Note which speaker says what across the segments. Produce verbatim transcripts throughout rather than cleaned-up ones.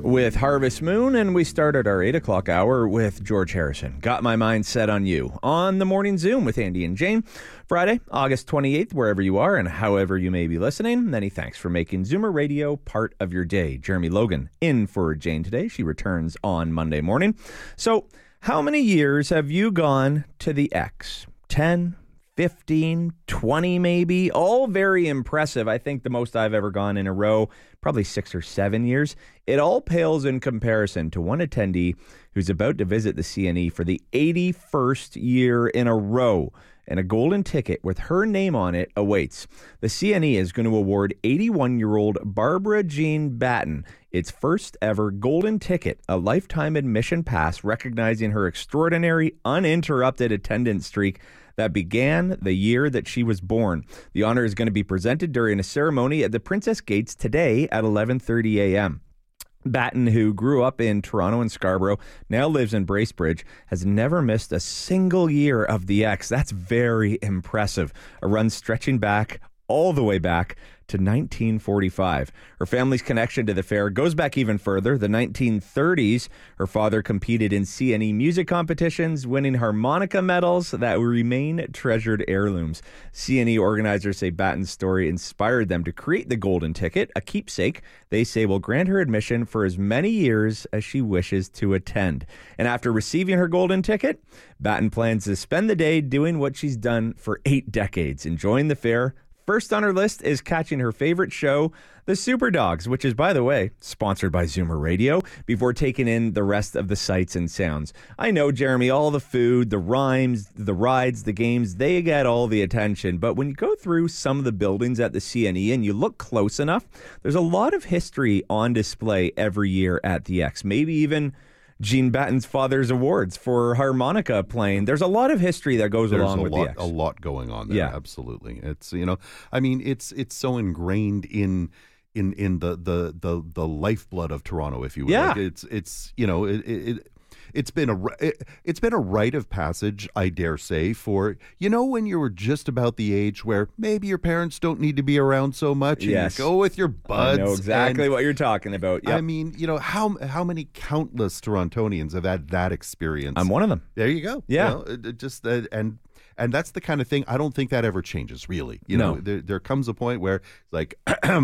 Speaker 1: with Harvest Moon, and we started our eight o'clock hour with George Harrison. Got my mind set on you on the Morning Zoom with Andy and Jane. Friday, August twenty-eighth, wherever you are and however you may be listening. Many thanks for making Zoomer Radio part of your day. Jeremy Logan in for Jane today. She returns on Monday morning. So, how many years have you gone to the X? ten, fifteen, twenty maybe? All very impressive. I think the most I've ever gone in a row, probably six or seven years. It all pales in comparison to one attendee who's about to visit the C N E for the eighty-first year in a row. And a golden ticket with her name on it awaits. The C N E is going to award eighty-one-year-old Barbara Jean Batten its first ever golden ticket, a lifetime admission pass recognizing her extraordinary, uninterrupted attendance streak that began the year that she was born. The honor is going to be presented during a ceremony at the Princess Gates today at eleven thirty a.m. Batten, who grew up in Toronto and Scarborough, now lives in Bracebridge, has never missed a single year of the X. That's very impressive. A run stretching back, all the way back to nineteen forty-five. Her family's connection to the fair goes back even further. The nineteen thirties, her father competed in C N E music competitions, winning harmonica medals that remain treasured heirlooms. C N E organizers say Batten's story inspired them to create the golden ticket, a keepsake they say will grant her admission for as many years as she wishes to attend. And after receiving her golden ticket, Batten plans to spend the day doing what she's done for eight decades, enjoying the fair. First on her list is catching her favorite show, The Super Dogs, which is, by the way, sponsored by Zoomer Radio, before taking in the rest of the sights and sounds. I know, Jeremy, all the food, the rhymes, the rides, the games, they get all the attention. But when you go through some of the buildings at the C N E and you look close enough, there's a lot of history on display every year at the X. Maybe even Jean Batten's father's awards for harmonica playing. There's a lot of history that goes
Speaker 2: There's
Speaker 1: along
Speaker 2: a
Speaker 1: with
Speaker 2: lot,
Speaker 1: the X.
Speaker 2: a lot going on there.
Speaker 1: Yeah.
Speaker 2: Absolutely. It's, you know, I mean, it's it's so ingrained in in in the the the, the lifeblood of Toronto, if you will.
Speaker 1: Yeah.
Speaker 2: Like it's it's you know it. it It's been a it, it's been a rite of passage, I dare say, for, you know, when you were just about the age where maybe your parents don't need to be around so much, and
Speaker 1: Yes.
Speaker 2: you go with your buds.
Speaker 1: I know exactly
Speaker 2: and,
Speaker 1: what you're talking about. Yep.
Speaker 2: I mean, you know, how how many countless Torontonians have had that experience?
Speaker 1: I'm one of them.
Speaker 2: There you go.
Speaker 1: Yeah.
Speaker 2: You know, it, it just uh, and and that's the kind of thing. I don't think that ever changes, really. You
Speaker 1: No.
Speaker 2: know, there there comes a point where it's like,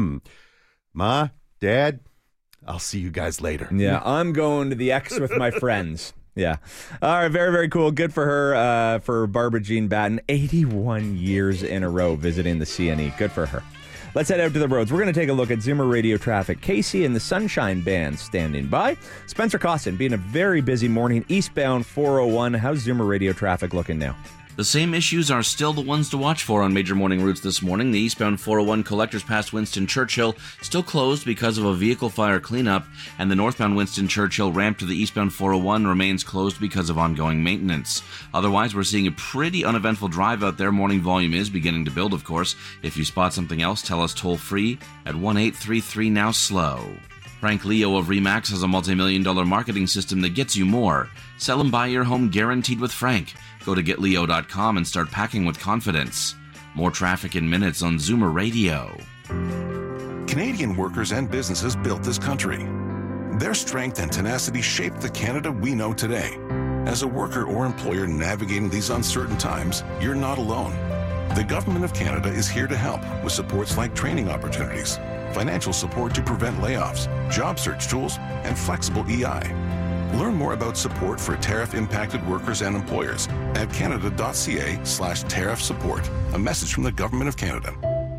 Speaker 2: Ma, Dad, I'll see you guys later.
Speaker 1: Yeah, I'm going to the X with my friends. Yeah. All right, very, very cool. Good for her, uh, for Barbara Jean Batten. eighty-one years in a row visiting the C N E. Good for her. Let's head out to the roads. We're going to take a look at Zoomer Radio traffic. Casey and the Sunshine Band standing by. Spencer Costin, being a very busy morning. Eastbound four oh one. How's Zoomer Radio traffic looking now?
Speaker 3: The same issues are still the ones to watch for on major morning routes this morning. The eastbound four oh one collectors past Winston Churchill still closed because of a vehicle fire cleanup, and the northbound Winston Churchill ramp to the eastbound four oh one remains closed because of ongoing maintenance. Otherwise, we're seeing a pretty uneventful drive out there. Morning volume is beginning to build, of course. If you spot something else, tell us toll-free at one eight three three now slow. Frank Leo of Remax has a multi-million dollar marketing system that gets you more. Sell and buy your home guaranteed with Frank. Go to get leo dot com and start packing with confidence. More traffic in minutes on Zoomer Radio.
Speaker 4: Canadian workers and businesses built this country. Their strength and tenacity shaped the Canada we know today. As a worker or employer navigating these uncertain times, you're not alone. The Government of Canada is here to help with supports like training opportunities, financial support to prevent layoffs, job search tools, and flexible E I. Learn more about support for tariff-impacted workers and employers at canada.ca slash tariff support. A message from the Government of Canada.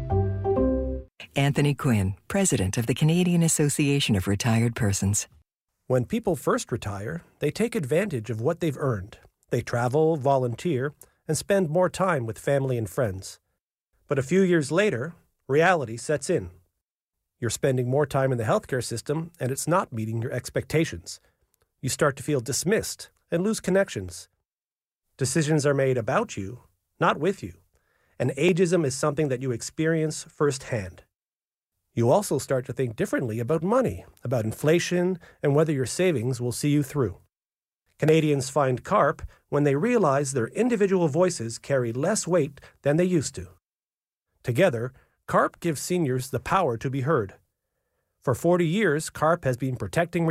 Speaker 5: Anthony Quinn, President of the Canadian Association of Retired Persons.
Speaker 6: When people first retire, they take advantage of what they've earned. They travel, volunteer, and spend more time with family and friends. But a few years later, reality sets in. You're spending more time in the healthcare system, and it's not meeting your expectations. You start to feel dismissed and lose connections. Decisions are made about you, not with you. And ageism is something that you experience firsthand. You also start to think differently about money, about inflation, and whether your savings will see you through. Canadians find CARP when they realize their individual voices carry less weight than they used to. Together, CARP gives seniors the power to be heard. For forty years, CARP has been protecting